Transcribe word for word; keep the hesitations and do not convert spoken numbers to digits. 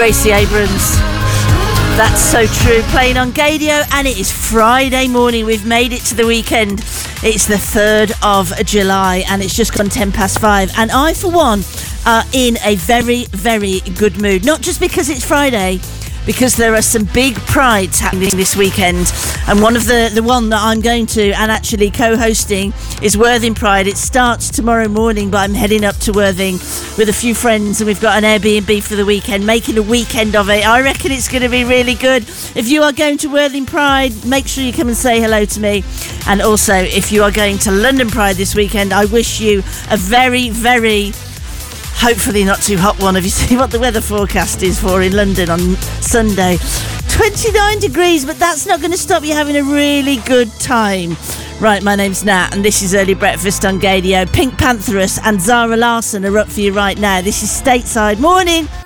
Gracie Abrams. That's so true. Playing on Gadio, and it is Friday morning. We've made it to the weekend. It's the third of July, and it's just gone ten past five. And I, for one, are in a very, very good mood. Not just because it's Friday, because there are some big prides happening this weekend, and one of the the one that I'm going to and actually co-hosting is Worthing Pride. It starts tomorrow morning, but I'm heading up to Worthing with a few friends, and we've got an Airbnb for the weekend, making a weekend of it. I reckon it's going to be really good. If you are going to Worthing Pride, make sure you come and say hello to me. And also, if you are going to London Pride this weekend, I wish you a very, very hopefully not too hot one. Have you seen what the weather forecast is for in London on Sunday? twenty-nine degrees, but that's not going to stop you having a really good time. Right, my name's Nat, and this is Early Breakfast on Gadio. Pink Pantheress and Zara Larsson are up for you right now. This is Stateside. Morning.